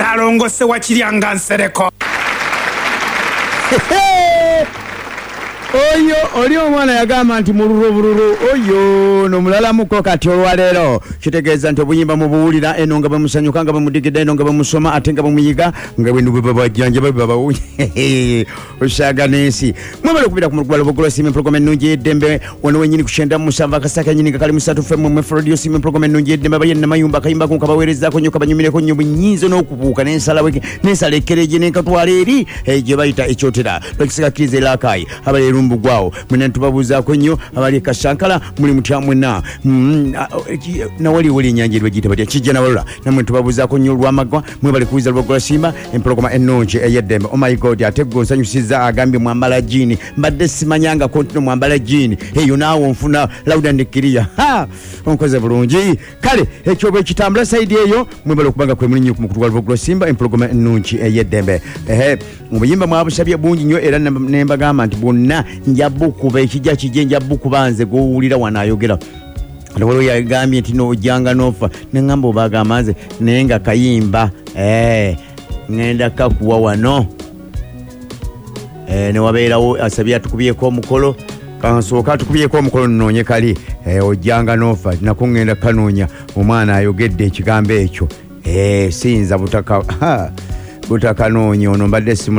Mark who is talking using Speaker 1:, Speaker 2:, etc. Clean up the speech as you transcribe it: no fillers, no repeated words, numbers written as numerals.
Speaker 1: Salongo se wakiryanga nsereko.
Speaker 2: Oyo oli omwana yagamba nti mululu oyo no mulala muko kati olwalero kitegeeza nti obuyimba mu buwulira eno nga bamusanyuka nga bamudigida eno nga bamusoma ate nga bamuyiga nga bwe ndubu babajjanja babawunye oshaga nensi mwebale kubira ku mugwalo bogolo sime program ennungi eddembe wano wenyini kushenda musava kasaka nyini kali musatu fm mu radio sime program ennungi eddembe bayenna mayumba kayimba ku kabawereza ko nyoka banyumireko nnyo bunyinzo n'okubuuka n'ensala ekkereje n'enkatwala eri gye bayita ekyotera bakisika krize lakai abaleero mbugwao mwena tubabuzaako nnyo abali kashankala muli mutya mwena nawali wali ennyanja eribagiyita batya kijja nawalula namwe tubabuzaako nnyo olwamagwa mwebali kuwiza lwagola simba empologoma ennungi eyeddembe oh my god ate gwe nsanyusiza agambye mwambala jini mbadde simanyanga kontino mwambala jini eyo naawe onfuna lauda ndekiriya onkoze bulungi kale ekyo bwe kitambula saidi eyo mwebali okubanga kwe muli nnyo ku mukutu lwagola simba empologoma ennungi eyeddembe obuyimba mwabusabye bungi nnyo era nembagamba nti bonna njabukuba ekijja kijje njabukuba nze gowulira wanayogera lwalo yagambye nti nojjanga nofa neŋŋamba obagamba nze naye nga kayimba ŋŋenda kakuwa wano newabeerawo asabye atukubyeko omukolo kansooka atukubyeko omukolo nnoonye kali ojjanga nofa nako ŋŋenda kanoonya omwana ayogedde ekigambo ekyo siyinza butakanoonya ono mbadde simu